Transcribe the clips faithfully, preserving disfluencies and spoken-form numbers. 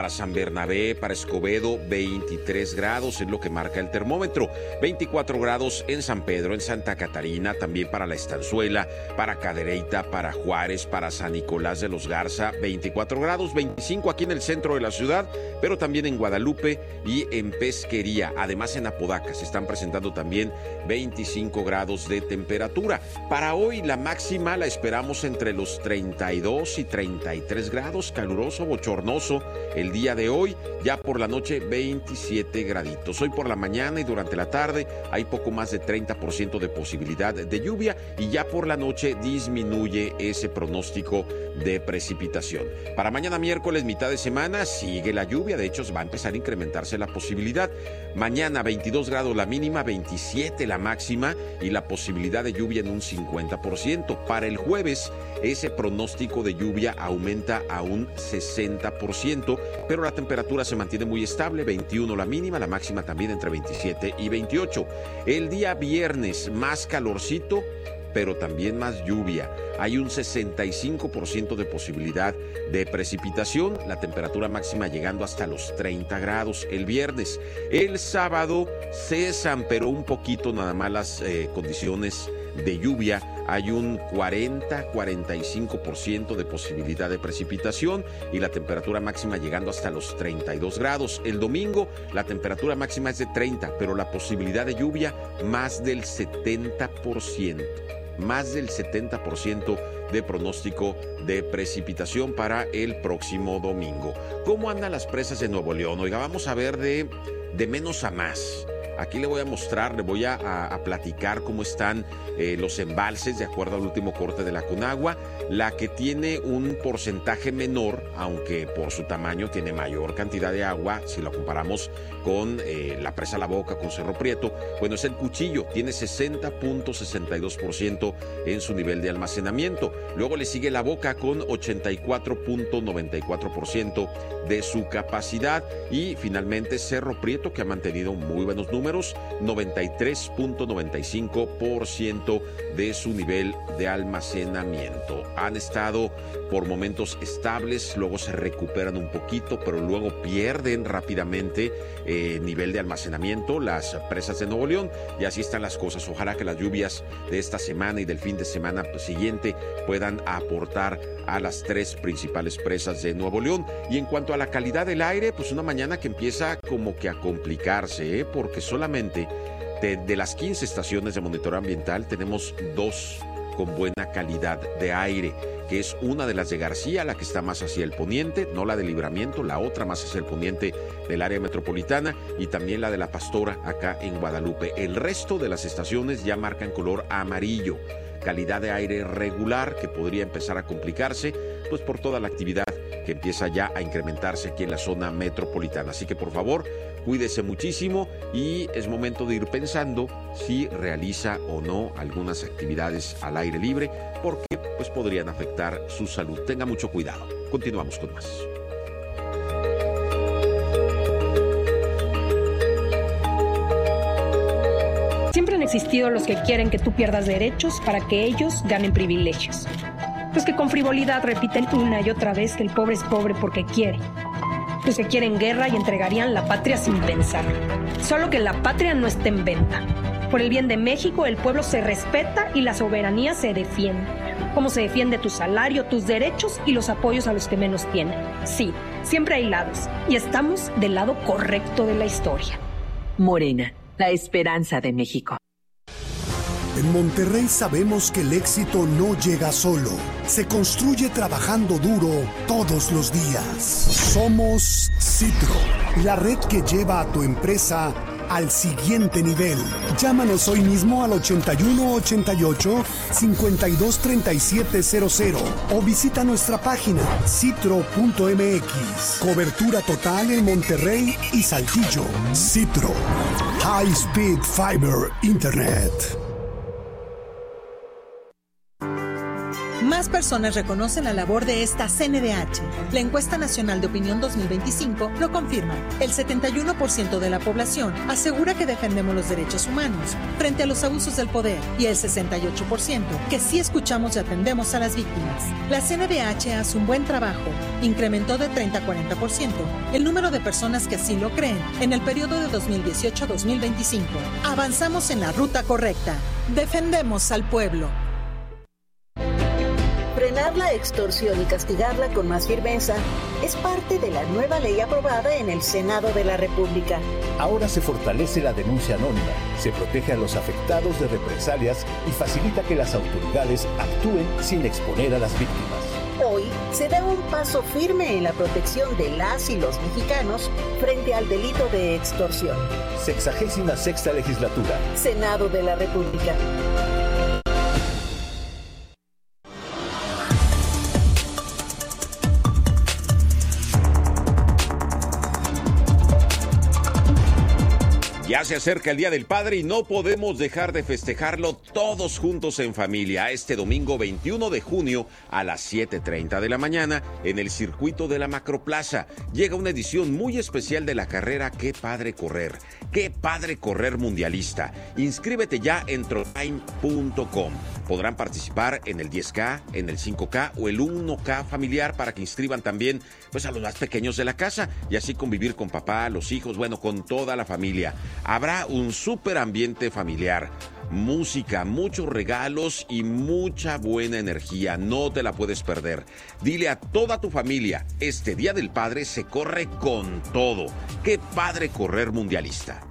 para San Bernabé, para Escobedo, veintitrés grados es lo que marca el termómetro. veinticuatro grados en San Pedro, en Santa Catarina, también para La Estanzuela, para Cadereyta, para Juárez, para San Nicolás de los Garza, veinticuatro grados, veinticinco aquí en el centro de la ciudad, pero también en Guadalupe y en Pesquería. Además en Apodaca se están presentando también veinticinco grados de temperatura. Para hoy la máxima la esperamos entre los treinta y dos y treinta y tres grados, caluroso, bochornoso el día de hoy. Ya por la noche veintisiete graditos. Hoy por la mañana y durante la tarde hay poco más de treinta por ciento de posibilidad de lluvia y ya por la noche disminuye ese pronóstico de precipitación. Para mañana miércoles, mitad de semana, sigue la lluvia. De hecho, va a empezar a incrementarse la posibilidad. Mañana veintidós grados la mínima, veintisiete la máxima y la posibilidad de lluvia en un cincuenta por ciento. Para el jueves, ese pronóstico de lluvia aumenta a un sesenta por ciento, pero la temperatura se mantiene muy estable, veintiuno la mínima, la máxima también entre veintisiete y veintiocho. El día viernes, más calorcito, pero también más lluvia. Hay un sesenta y cinco por ciento de posibilidad de precipitación, la temperatura máxima llegando hasta los treinta grados el viernes. El sábado cesan, pero un poquito nada más las eh, condiciones de lluvia. Hay un cuarenta a cuarenta y cinco por ciento de posibilidad de precipitación y la temperatura máxima llegando hasta los treinta y dos grados. El domingo la temperatura máxima es de treinta, pero la posibilidad de lluvia más del setenta por ciento. Más del setenta por ciento de pronóstico de precipitación para el próximo domingo. ¿Cómo andan las presas de Nuevo León? Oiga, vamos a ver de, de menos a más. Aquí le voy a mostrar, le voy a, a, a platicar cómo están eh, los embalses de acuerdo al último corte de la Conagua. La que tiene un porcentaje menor, aunque por su tamaño tiene mayor cantidad de agua, si lo comparamos con eh, la presa La Boca, con Cerro Prieto, bueno, es el Cuchillo, tiene sesenta punto sesenta y dos por ciento en su nivel de almacenamiento. Luego le sigue La Boca con ochenta y cuatro punto noventa y cuatro por ciento de su capacidad y finalmente Cerro Prieto, que ha mantenido muy buenos números, noventa y tres punto noventa y cinco por ciento de su nivel de almacenamiento. Han estado por momentos estables, luego se recuperan un poquito, pero luego pierden rápidamente eh, nivel de almacenamiento las presas de Nuevo León y así están las cosas. Ojalá que las lluvias de esta semana y del fin de semana siguiente puedan aportar a las tres principales presas de Nuevo León. Y en cuanto a la calidad del aire, pues una mañana que empieza como que a complicarse, ¿eh? porque solamente de, de las quince estaciones de monitoreo ambiental tenemos dos con buena calidad de aire, que es una de las de García, la que está más hacia el poniente, no la de Libramiento, la otra más hacia el poniente del área metropolitana, y también la de La Pastora acá en Guadalupe. El resto de las estaciones ya marcan color amarillo, calidad de aire regular, que podría empezar a complicarse pues por toda la actividad que empieza ya a incrementarse aquí en la zona metropolitana. Así que por favor, cuídese muchísimo y es momento de ir pensando si realiza o no algunas actividades al aire libre, porque pues podrían afectar su salud. Tenga mucho cuidado. Continuamos con más. Siempre han existido los que quieren que tú pierdas derechos para que ellos ganen privilegios. Los que con frivolidad repiten una y otra vez que el pobre es pobre porque quiere. Los que quieren guerra y entregarían la patria sin pensar. Solo que la patria no está en venta. Por el bien de México, el pueblo se respeta y la soberanía se defiende. Como se defiende tu salario, tus derechos y los apoyos a los que menos tienen. Sí, siempre hay lados. Y estamos del lado correcto de la historia. Morena, la esperanza de México. En Monterrey sabemos que el éxito no llega solo, se construye trabajando duro todos los días. Somos Citro, la red que lleva a tu empresa al siguiente nivel. Llámanos hoy mismo al ochenta y uno ochenta y ocho cincuenta y dos treinta y siete cero cero o visita nuestra página citro punto m x. Cobertura total en Monterrey y Saltillo. Citro, High Speed Fiber Internet. Más personas reconocen la labor de esta C N D H. La encuesta nacional de opinión dos mil veinticinco lo confirma. El setenta y uno por ciento de la población asegura que defendemos los derechos humanos frente a los abusos del poder y el sesenta y ocho por ciento que sí escuchamos y atendemos a las víctimas. La C N D H hace un buen trabajo. Incrementó de treinta a cuarenta por ciento el número de personas que así lo creen en el periodo de dos mil dieciocho a dos mil veinticinco. Avanzamos en la ruta correcta. Defendemos al pueblo. Frenar la extorsión y castigarla con más firmeza es parte de la nueva ley aprobada en el Senado de la República. Ahora se fortalece la denuncia anónima, se protege a los afectados de represalias y facilita que las autoridades actúen sin exponer a las víctimas. Hoy se da un paso firme en la protección de las y los mexicanos frente al delito de extorsión. Sexagésima sexta legislatura. Senado de la República. Ya se acerca el Día del Padre y no podemos dejar de festejarlo todos juntos en familia. Este domingo veintiuno de junio a las siete treinta de la mañana en el circuito de la Macroplaza llega una edición muy especial de la carrera Qué Padre Correr. Qué Padre Correr Mundialista. Inscríbete ya en trotime punto com. Podrán participar en el diez K, en el cinco K o el uno K familiar para que inscriban también pues, a los más pequeños de la casa y así convivir con papá, los hijos, bueno, con toda la familia. Habrá un súper ambiente familiar, música, muchos regalos y mucha buena energía. No te la puedes perder. Dile a toda tu familia, este Día del Padre se corre con todo. ¡Qué Padre Correr Mundialista!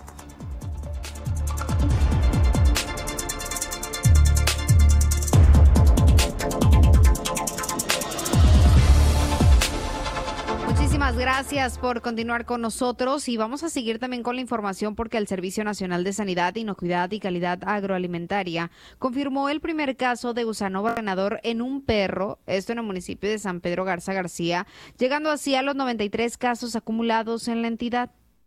Muchísimas gracias por continuar con nosotros y vamos a seguir también con la información porque el Servicio Nacional de Sanidad, Inocuidad y Calidad Agroalimentaria confirmó el primer caso de gusano barrenador en un perro, esto en el municipio de San Pedro Garza García, llegando así a los noventa y tres casos acumulados en la entidad.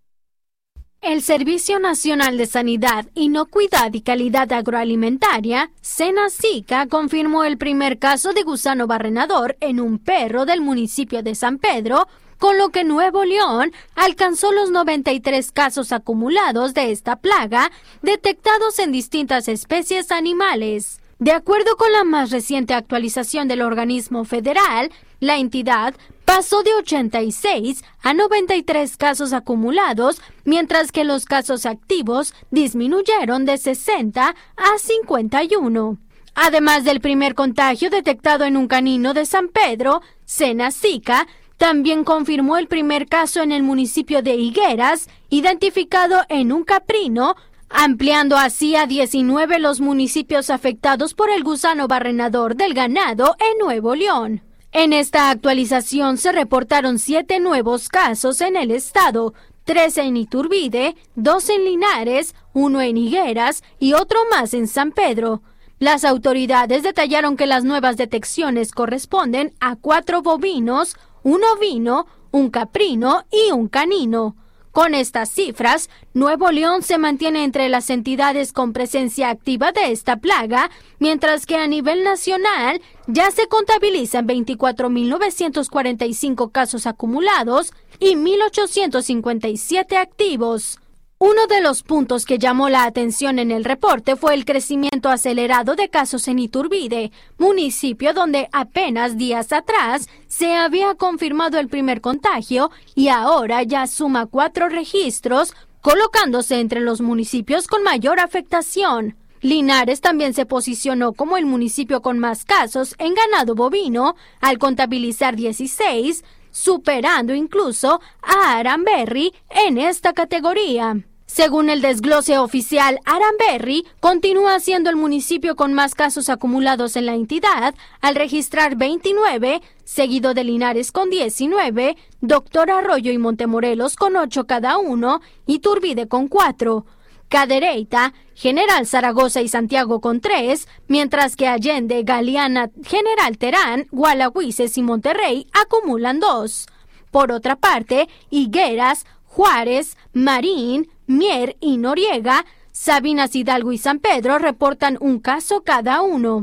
El Servicio Nacional de Sanidad, Inocuidad y Calidad Agroalimentaria, SENACICA, confirmó el primer caso de gusano barrenador en un perro del municipio de San Pedro, con lo que Nuevo León alcanzó los noventa y tres casos acumulados de esta plaga detectados en distintas especies animales. De acuerdo con la más reciente actualización del organismo federal, la entidad pasó de ochenta y seis a noventa y tres casos acumulados, mientras que los casos activos disminuyeron de sesenta a cincuenta y uno. Además del primer contagio detectado en un canino de San Pedro, SENACICA también confirmó el primer caso en el municipio de Higueras, identificado en un caprino, ampliando así a diecinueve los municipios afectados por el gusano barrenador del ganado en Nuevo León. En esta actualización se reportaron siete nuevos casos en el estado, tres en Iturbide, dos en Linares, uno en Higueras y otro más en San Pedro. Las autoridades detallaron que las nuevas detecciones corresponden a cuatro bovinos, un ovino, un caprino y un canino. Con estas cifras, Nuevo León se mantiene entre las entidades con presencia activa de esta plaga, mientras que a nivel nacional ya se contabilizan veinticuatro mil novecientos cuarenta y cinco casos acumulados y mil ochocientos cincuenta y siete activos. Uno de los puntos que llamó la atención en el reporte fue el crecimiento acelerado de casos en Iturbide, municipio donde apenas días atrás se había confirmado el primer contagio y ahora ya suma cuatro registros, colocándose entre los municipios con mayor afectación. Linares también se posicionó como el municipio con más casos en ganado bovino, al contabilizar dieciséis, superando incluso a Aranberri en esta categoría. Según el desglose oficial, Aranberri continúa siendo el municipio con más casos acumulados en la entidad, al registrar veintinueve, seguido de Linares con diecinueve, Doctor Arroyo y Montemorelos con ocho cada uno, y Iturbide con cuatro. Cadereyta, General Zaragoza y Santiago con tres, mientras que Allende, Galeana, General Terán, Gualahuises y Monterrey acumulan dos. Por otra parte, Higueras, Juárez, Marín, Mier y Noriega, Sabinas, Hidalgo y San Pedro reportan un caso cada uno.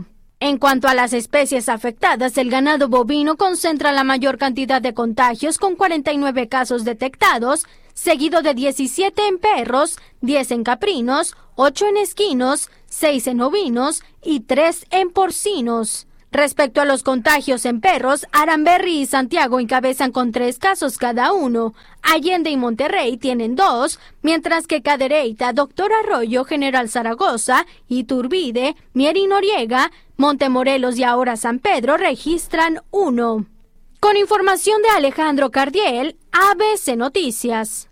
En cuanto a las especies afectadas, el ganado bovino concentra la mayor cantidad de contagios con cuarenta y nueve casos detectados, seguido de diecisiete en perros, diez en caprinos, ocho en equinos, seis en ovinos y tres en porcinos. Respecto a los contagios en perros, Aramberri y Santiago encabezan con tres casos cada uno. Allende y Monterrey tienen dos, mientras que Cadereyta, Doctor Arroyo, General Zaragoza, Iturbide, Mier y Noriega, Montemorelos y ahora San Pedro registran uno. Con información de Alejandro Cardiel, A B C Noticias.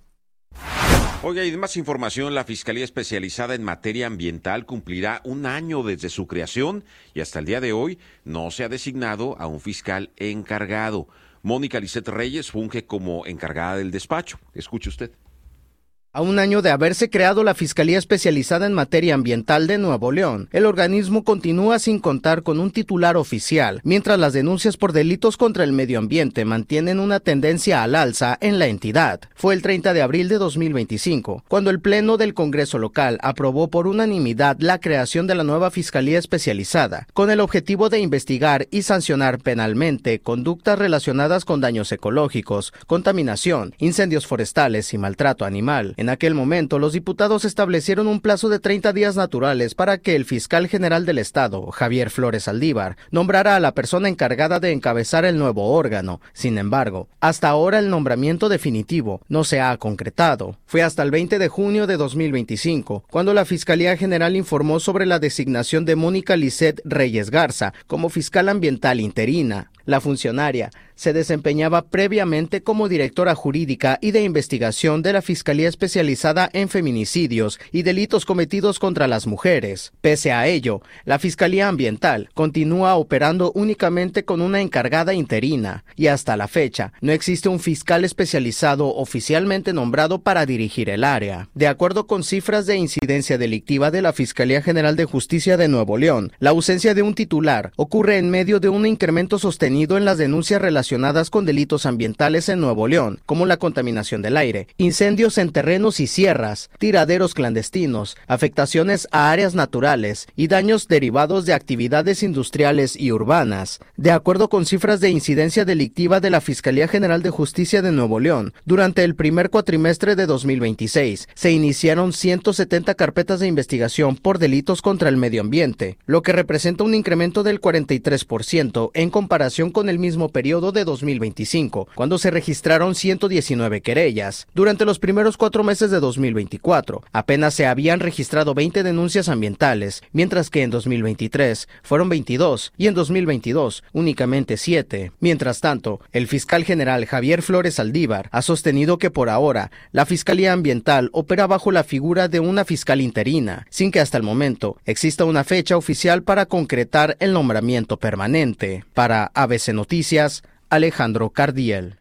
Oiga, y de más información, la Fiscalía Especializada en Materia Ambiental cumplirá un año desde su creación y hasta el día de hoy no se ha designado a un fiscal encargado. Mónica Lisset Reyes funge como encargada del despacho. Escuche usted. A un año de haberse creado la Fiscalía Especializada en Materia Ambiental de Nuevo León, el organismo continúa sin contar con un titular oficial, mientras las denuncias por delitos contra el medio ambiente mantienen una tendencia al alza en la entidad. Fue el treinta de abril de dos mil veinticinco, cuando el Pleno del Congreso local aprobó por unanimidad la creación de la nueva Fiscalía Especializada, con el objetivo de investigar y sancionar penalmente conductas relacionadas con daños ecológicos, contaminación, incendios forestales y maltrato animal. En aquel momento, los diputados establecieron un plazo de treinta días naturales para que el fiscal general del Estado, Javier Flores Saldívar, nombrara a la persona encargada de encabezar el nuevo órgano. Sin embargo, hasta ahora el nombramiento definitivo no se ha concretado. Fue hasta el veinte de junio de dos mil veinticinco, cuando la Fiscalía General informó sobre la designación de Mónica Lisset Reyes Garza como fiscal ambiental interina. La funcionaria se desempeñaba previamente como directora jurídica y de investigación de la Fiscalía Especializada en Feminicidios y Delitos Cometidos contra las Mujeres. Pese a ello, la Fiscalía Ambiental continúa operando únicamente con una encargada interina y hasta la fecha no existe un fiscal especializado oficialmente nombrado para dirigir el área. De acuerdo con cifras de incidencia delictiva de la Fiscalía General de Justicia de Nuevo León, la ausencia de un titular ocurre en medio de un incremento sostenido en las denuncias relacionadas con delitos ambientales en Nuevo León, como la contaminación del aire, incendios en terrenos y sierras, tiraderos clandestinos, afectaciones a áreas naturales y daños derivados de actividades industriales y urbanas. De acuerdo con cifras de incidencia delictiva de la Fiscalía General de Justicia de Nuevo León, durante el primer cuatrimestre de dos mil veintiséis, se iniciaron ciento setenta carpetas de investigación por delitos contra el medio ambiente, lo que representa un incremento del cuarenta y tres por ciento en comparación con el mismo periodo de dos mil veinticinco, cuando se registraron ciento diecinueve querellas. Durante los primeros cuatro meses de dos mil veinticuatro, apenas se habían registrado veinte denuncias ambientales, mientras que en dos mil veintitrés fueron veintidós y en dos mil veintidós únicamente siete. Mientras tanto, el fiscal general Javier Flores Saldívar ha sostenido que por ahora la Fiscalía Ambiental opera bajo la figura de una fiscal interina, sin que hasta el momento exista una fecha oficial para concretar el nombramiento permanente. Para A B C Noticias, Alejandro Cardiel.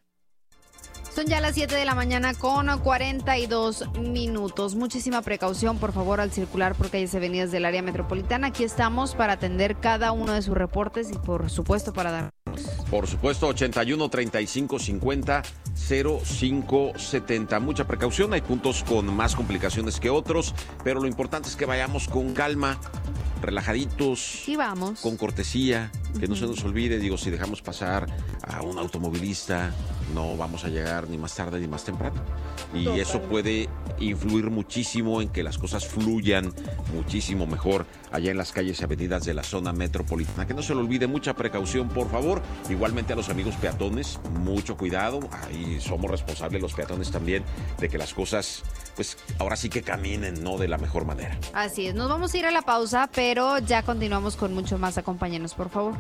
Son ya las siete de la mañana con cuarenta y dos minutos. Muchísima precaución, por favor, al circular por calles y avenidas del área metropolitana. Aquí estamos para atender cada uno de sus reportes y, por supuesto, para dar... Por supuesto, ochenta y uno, treinta y cinco, cincuenta, cero cinco setenta. Mucha precaución, hay puntos con más complicaciones que otros, pero lo importante es que vayamos con calma, relajaditos, sí, vamos, con cortesía, que uh-huh. no se nos olvide, digo, si dejamos pasar a un automovilista, no vamos a llegar ni más tarde ni más temprano. Y Total. Eso puede influir muchísimo en que las cosas fluyan muchísimo mejor allá en las calles y avenidas de la zona metropolitana. Que no se le olvide, mucha precaución, por favor. Igualmente a los amigos peatones, mucho cuidado. Ahí somos responsables los peatones también de que las cosas, pues ahora sí que caminen, ¿no?, de la mejor manera. Así es, nos vamos a ir a la pausa, pero ya continuamos con mucho más. Acompáñenos, por favor.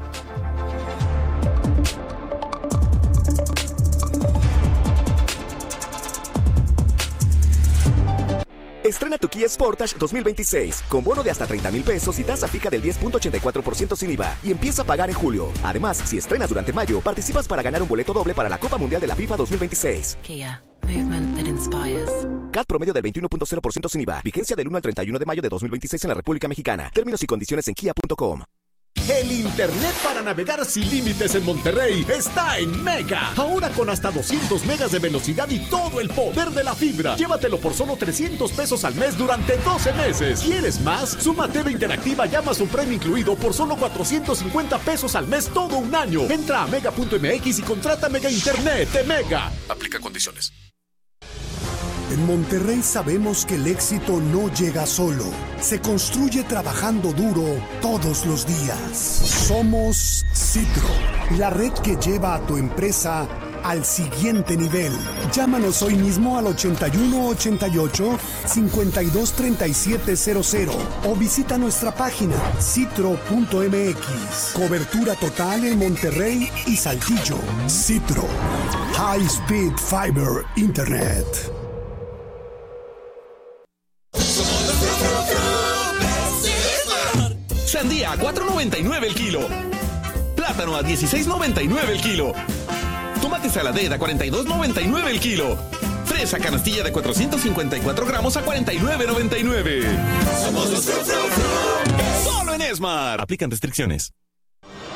Estrena tu Kia Sportage dos mil veintiséis con bono de hasta treinta mil pesos y tasa fija del diez punto ochenta y cuatro por ciento sin I V A y empieza a pagar en julio. Además, si estrenas durante mayo, participas para ganar un boleto doble para la Copa Mundial de la FIFA dos mil veintiséis. Kia, movement that inspires. C A T promedio del veintiuno punto cero por ciento sin I V A. Vigencia del uno al treinta y uno de mayo de dos mil veintiséis en la República Mexicana. Términos y condiciones en kia punto com. El internet para navegar sin límites en Monterrey está en Mega. Ahora con hasta doscientos megas de velocidad y todo el poder de la fibra. Llévatelo por solo trescientos pesos al mes durante doce meses. ¿Quieres más? Suma T V Interactiva y Amazon Prime incluido por solo cuatrocientos cincuenta pesos al mes todo un año. Entra a mega punto m x y contrata Mega Internet de Mega. Aplica condiciones. En Monterrey sabemos que el éxito no llega solo, se construye trabajando duro todos los días. Somos Citro, la red que lleva a tu empresa al siguiente nivel. Llámanos hoy mismo al ochenta y uno ochenta y ocho, cincuenta y dos treinta y siete cero cero o visita nuestra página citro punto m x. Cobertura total en Monterrey y Saltillo. Citro, High Speed Fiber Internet. Sandía a cuatro noventa y nueve el kilo. Plátano a dieciséis noventa y nueve el kilo. Tomate saladera a cuarenta y dos noventa y nueve el kilo. Fresa canastilla de cuatrocientos cincuenta y cuatro gramos a cuarenta y nueve noventa y nueve. Somos los Fru Fru Fru. Solo en Esmar. Aplican restricciones.